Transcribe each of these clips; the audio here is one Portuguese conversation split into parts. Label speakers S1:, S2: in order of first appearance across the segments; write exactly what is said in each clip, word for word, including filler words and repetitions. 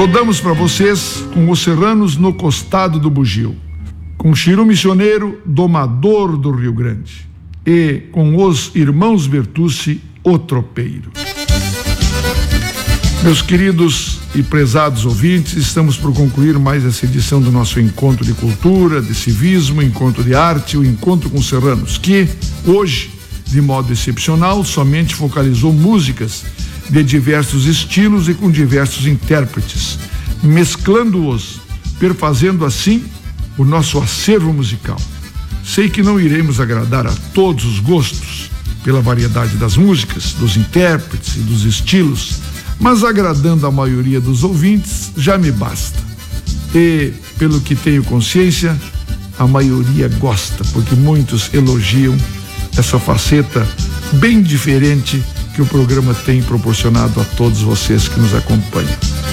S1: Rodamos para vocês com os serranos no costado do bugio, com Chiru Missioneiro, domador do Rio Grande, e com os irmãos Bertucci, o tropeiro. Meus queridos e prezados ouvintes, estamos por concluir mais essa edição do nosso Encontro de Cultura, de Civismo, Encontro de Arte, o Encontro com Serranos, que hoje, de modo excepcional, somente focalizou músicas de diversos estilos e com diversos intérpretes, mesclando-os, perfazendo assim o nosso acervo musical. Sei que não iremos agradar a todos os gostos pela variedade das músicas, dos intérpretes e dos estilos, mas agradando a maioria dos ouvintes já me basta. E, pelo que tenho consciência, a maioria gosta, porque muitos elogiam essa faceta bem diferente que o programa tem proporcionado a todos vocês que nos acompanham.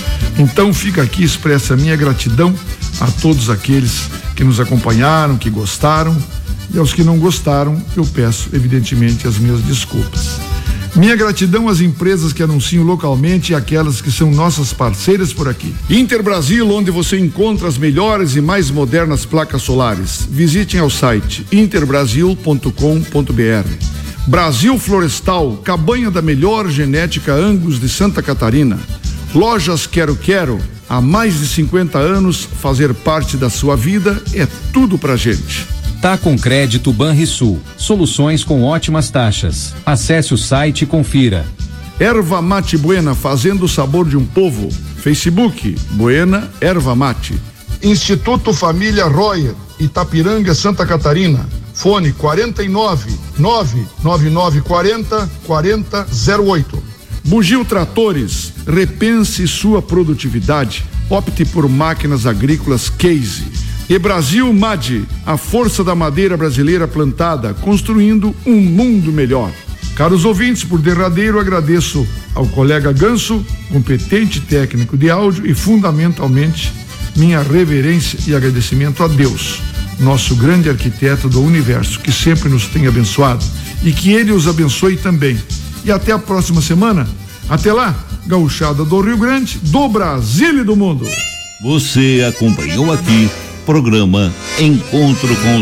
S1: Então fica aqui expressa a minha gratidão a todos aqueles que nos acompanharam, que gostaram, e aos que não gostaram, eu peço evidentemente as minhas desculpas. Minha gratidão às empresas que anunciam localmente e aquelas que são nossas parceiras por aqui. Interbrasil, onde você encontra as melhores e mais modernas placas solares. Visitem ao site interbrasil ponto com ponto br. Brasil Florestal, cabanha da melhor genética Angus de Santa Catarina. Lojas Quero Quero, há mais de cinquenta anos, fazer parte da sua vida é tudo pra gente.
S2: Tá com crédito Banrisul, soluções com ótimas taxas. Acesse o site e confira.
S1: Erva Mate Buena, fazendo o sabor de um povo. Facebook, Buena Erva Mate. Instituto Família Royer, Itapiranga, Santa Catarina. Fone quarenta e nove, nove nove nove quarenta, quarenta zero oito. Bugio Tratores, repense sua produtividade. Opte por máquinas agrícolas Case. E Brasil M A D, a força da madeira brasileira plantada, construindo um mundo melhor. Caros ouvintes, por derradeiro agradeço ao colega Ganso, competente técnico de áudio, e fundamentalmente minha reverência e agradecimento a Deus, nosso grande arquiteto do universo, que sempre nos tem abençoado, e que ele os abençoe também. E até a próxima semana. Até lá, gauchada do Rio Grande, do Brasil e do mundo.
S3: Você acompanhou aqui programa Encontro com